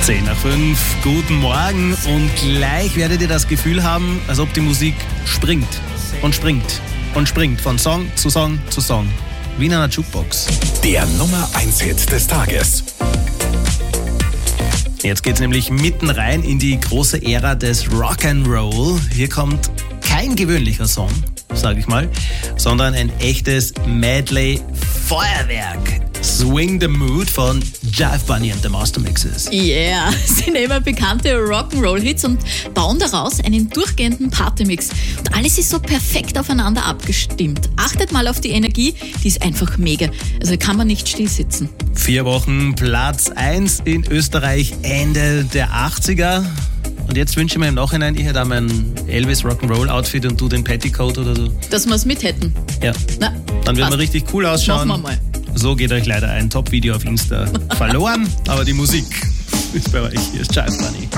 10:05, guten Morgen und gleich werdet ihr das Gefühl haben, als ob die Musik springt und springt und springt von Song zu Song zu Song, wie in einer Jukebox. Der Nummer 1 Hit des Tages. Jetzt geht's nämlich mitten rein in die große Ära des Rock'n'Roll. Hier kommt kein gewöhnlicher Song, sag ich mal, sondern ein echtes Medley-Feuerwerk. Swing the Mood von Jive Bunny and the Master Mixes. Yeah, sie nehmen bekannte Rock'n'Roll-Hits und bauen daraus einen durchgehenden Partymix. Und alles ist so perfekt aufeinander abgestimmt. Achtet mal auf die Energie, die ist einfach mega. Also kann man nicht still sitzen. 4 Wochen Platz 1 in Österreich Ende der 80er. Und jetzt wünsche ich mir im Nachhinein, ich hätte auch mein Elvis Rock'n'Roll Outfit und du den Petticoat oder so. Dass wir es mit hätten. Ja, Na, dann werden wir passt. richtig cool ausschauen. Machen wir mal. So geht euch leider ein Top-Video auf Insta verloren, aber die Musik ist bei euch. Hier ist Jive Bunny.